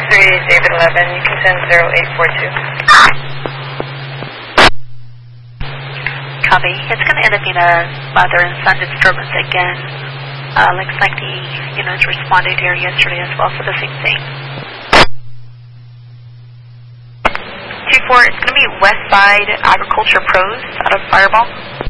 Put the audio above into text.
David 11, you can send 0842. Copy. It's going to end up being a mother and son disturbance again. Looks like the units responded here yesterday as well for the same thing. 2-4, it's going to be West Side Agriculture Pros out of Fireball.